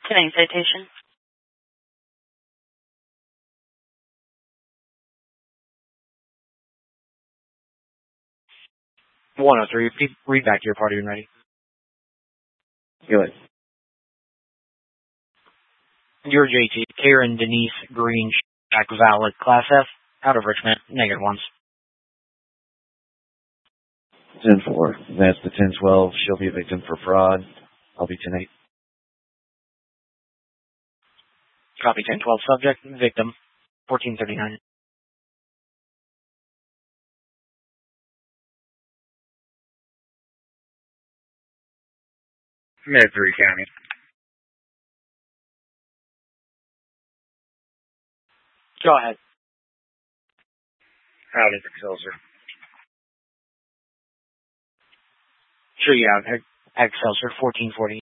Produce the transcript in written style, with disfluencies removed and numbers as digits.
Today's citation. $103. Read back to your party when ready. Good. Your JT, Karen Denise Green, Shack Valid, Class F, out of Richmond, -1s. 10-4. That's the 10-12. She'll be a victim for fraud. I'll be 10-8. Copy 10-12. Subject, victim, 1439. Mid-3 County. Go ahead. Howdy, Excelsior. Sure you have. Excelsior, 1440.